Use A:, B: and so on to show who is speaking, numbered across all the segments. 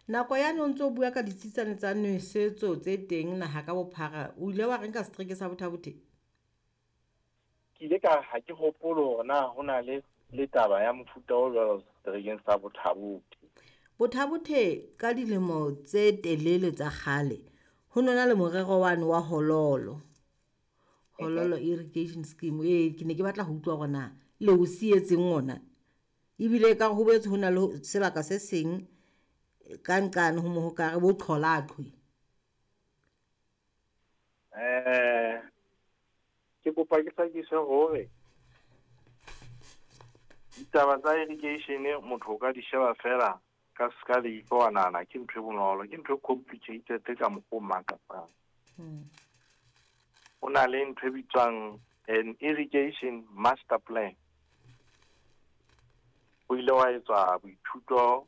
A: nako yane o ntse o bua ka ditsitsane tsa nosetso tse teng naha ka bophara o ile wa reng ka setereke sa Bothabothe?
B: Ke ile ka ha ke hopolo hore na ho na le taba ya mofuta o jwalo seterekeng sa Bothabothe.
A: Bothabothe ka dilemo tse telele tsa kgale ho nona le morero wane wa Hololo irrigation scheme. Ke ne ke batla ho utlwa gore na le o sietseng ona ebile ka ho boetse ho na le sebaka se seng kankane ho mo ho kare bo Xholaqhwe.
B: Ke kopa ke hlakise hore ditaba tsa irrigation motho o ka di sheba fela ka ska le iponana ke ntho e bonolo, ke ntho e complicated ka mokgwa makapang. Ho na le ntho e bitswang an irrigation master plan. Ho ile wa etswa boithuto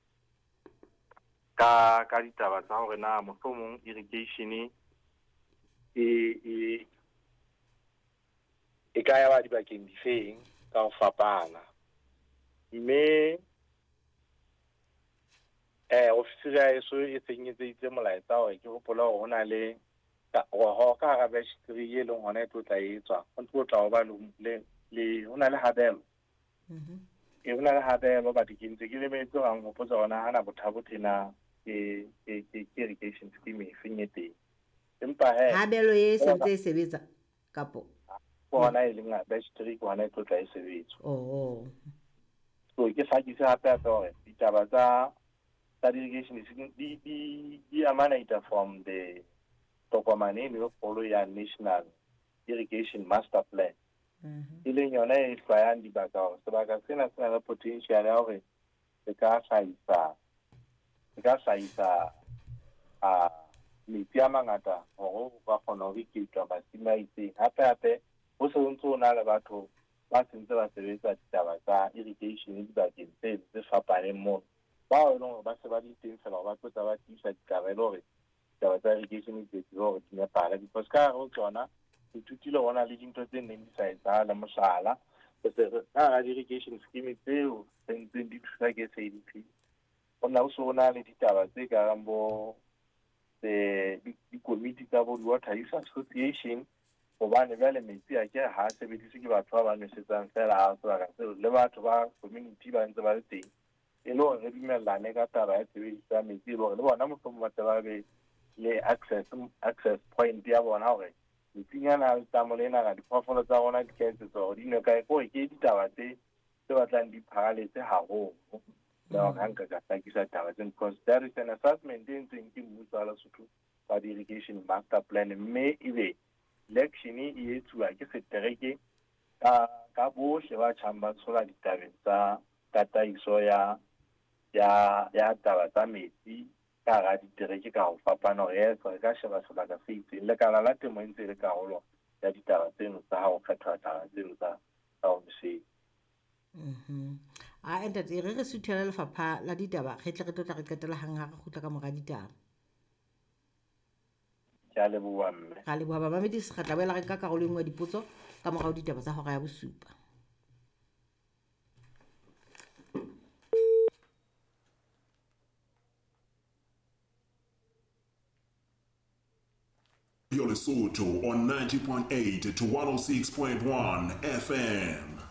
B: ka ditaba tsa hore na mohlomong irrigation e ka ya ba dibakeng difeng ka ho fapana. Mme ofisiri ya eso e tsenyetseditse molaetsa hore ke hopola hore ho na le ho ka hara battery e leng hona e tlo tla etswa ho ntso tla ho ba le ho na le habelo. Ho na le habelo ba dikentse ke le metso ang ho potsa hona hana Bothabothe na ke irrigation scheme e fenyeteng. Empa
A: habelo e sentse e sebetsa kapo
B: bona e leng battery ke hona e tlo tla e sebetsa. So ke hlakise hape hore ditaba tsa irrigation di emanates from the tokomane e kgolo ya National Irrigation Master Plan. E leng yona e hlwayang dibaka hore sebaka sena se na le potential ya hore se ka hlahisa metsi a mangata hore ba kgona ho iketla masimo a itseng. Hape ho se ho ntse ho na le batho ba sentse ba sebetsa ditaba tsa irrigation dibakeng tse fapaneng moo bao e leng hore ba se ba di teng fela hore ba tlotla ba tiisa ditaba e le hore ditaba tsa irrigation di hore di nepahale, because ka hare ho tsona ho ithutile hona le dintho tse neng di sa etsahale. Mohlala, ka hara irrigation scheme tseo tse ntseng di thusa ke SADP ho na ho so na le ditaba tse kareng bo di-committee tsa bo Water Use Association, hobane jwale metsi a ke ha sebediswe ke batho ba ba nwesetsang fela ha sebaka seo le batho ba community ba ntse ba le teng e le hore re dumellane ka taba ya tshebediso ya metsi, le hore le bona mohlomong ba ba be le access point ya bona hore metsinyana le tamo lena ka diphoofolo tsa rona di ka etsetswa hore di nwe kae kore ke ditaba tse batlang di pharaletse haholo. Now hanka ka hlakisa taba tsena because there is an assessment e ntseng ke mmuso wa Lesotho wa irrigation master plan, mme ebe election e etsuwa ke setereke ka bohle ba tjhang ba tshola ditabeng tsa tataiso ya taba tsa metsi ka hara ditereke ka ho fapana hore re ka sheba sebaka se itseng. Lekala la temo e ntse le karolo ya ditaba tseno tsa ha o kgethwa taba tseno tsa ho nosetsa.
A: Entate re suthela lefapha la ditaba re tle re tlotla re qetela hang ha re kgutla ka mora ditaba.
B: Ke a leboha mme.
A: Ga leboha babamedi se kgatla boela re ka karolo engwe dipotso ka mora ditaba tsa hora ya bosupa.
C: Lesotho on 90.8 to 106.1 FM.